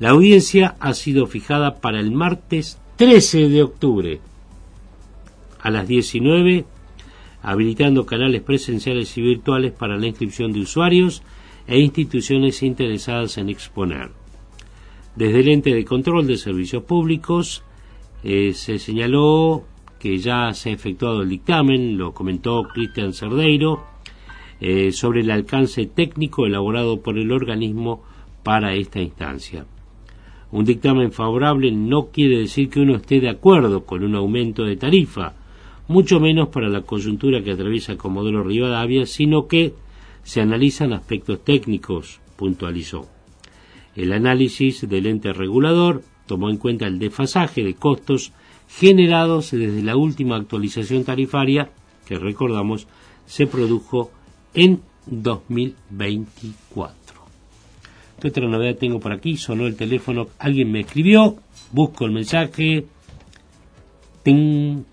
La audiencia ha sido fijada para el martes 13 de octubre a las 19, habilitando canales presenciales y virtuales para la inscripción de usuarios e instituciones interesadas en exponer. Desde el ente de control de servicios públicos se señaló que ya se ha efectuado el dictamen, lo comentó Cristian Cerdeiro, sobre el alcance técnico elaborado por el organismo para esta instancia. Un dictamen favorable no quiere decir que uno esté de acuerdo con un aumento de tarifa, mucho menos para la coyuntura que atraviesa Comodoro Rivadavia, sino que se analizan aspectos técnicos, puntualizó. El análisis del ente regulador tomó en cuenta el desfasaje de costos generados desde la última actualización tarifaria, que recordamos se produjo en 2024. ¿Qué otra novedad tengo por aquí? Sonó el teléfono, alguien me escribió, busco el mensaje. ¡Ting!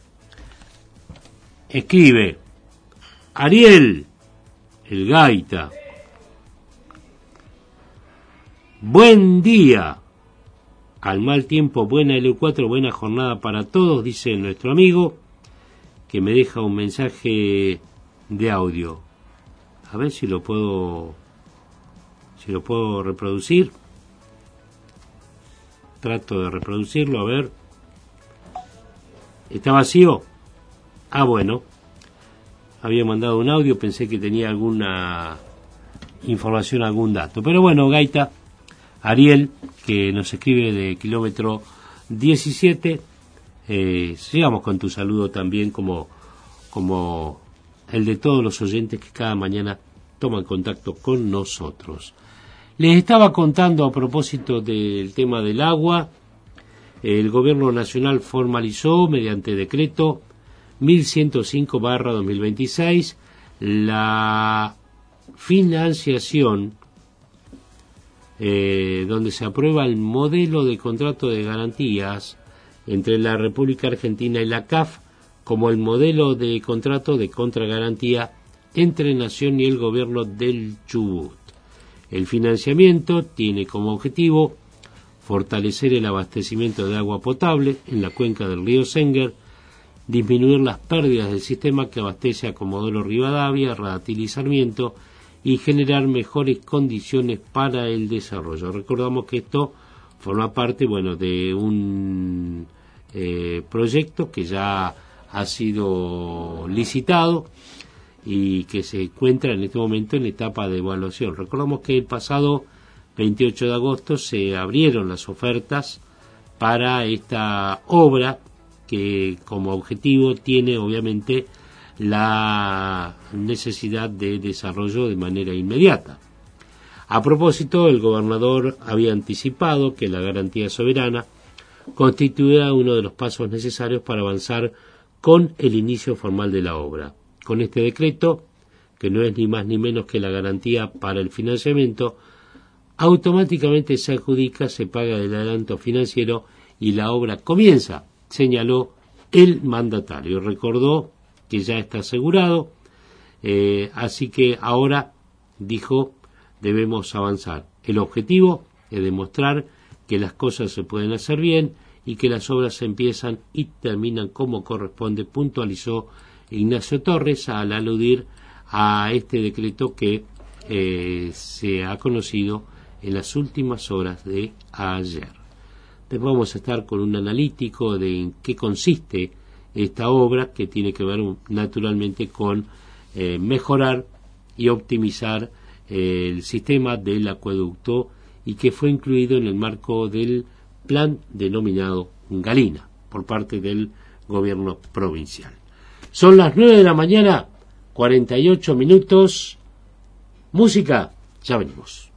Escribe Ariel, el gaita. Buen día. Al mal tiempo, buena L4, buena jornada para todos, dice nuestro amigo, que me deja un mensaje de audio. A ver si lo puedo reproducir. Trato de reproducirlo, a ver. ¿Está vacío? Ah, bueno. Había mandado un audio, pensé que tenía alguna información, algún dato. Pero bueno, gaita, Ariel, que nos escribe de kilómetro 17, llegamos con tu saludo también como el de todos los oyentes que cada mañana toman contacto con nosotros. Les estaba contando a propósito del tema del agua. El Gobierno Nacional formalizó mediante decreto 1105/2026 la financiación donde se aprueba el modelo de contrato de garantías entre la República Argentina y la CAF como el modelo de contrato de contragarantía entre Nación y el Gobierno del Chubut. El financiamiento tiene como objetivo fortalecer el abastecimiento de agua potable en la cuenca del río Senguer, disminuir las pérdidas del sistema que abastece a Comodoro Rivadavia, Radatili y Sarmiento y generar mejores condiciones para el desarrollo. Recordamos que esto forma parte, de un proyecto que ya ha sido licitado y que se encuentra en este momento en etapa de evaluación. Recordamos que el pasado 28 de agosto se abrieron las ofertas para esta obra que como objetivo tiene obviamente la necesidad de desarrollo de manera inmediata. A propósito, el gobernador había anticipado que la garantía soberana constituía uno de los pasos necesarios para avanzar con el inicio formal de la obra. Con este decreto, que no es ni más ni menos que la garantía para el financiamiento, automáticamente se adjudica, se paga el adelanto financiero y la obra comienza, señaló el mandatario. Recordó que ya está asegurado, así que ahora, dijo, debemos avanzar. El objetivo es demostrar que las cosas se pueden hacer bien y que las obras empiezan y terminan como corresponde, puntualizó Ignacio Torres al aludir a este decreto que se ha conocido en las últimas horas de ayer. Después vamos a estar con un analítico de en qué consiste esta obra, que tiene que ver naturalmente con mejorar y optimizar el sistema del acueducto y que fue incluido en el marco del plan denominado Galina por parte del gobierno provincial. Son las 9 de la mañana, 48 minutos. Música, ya venimos.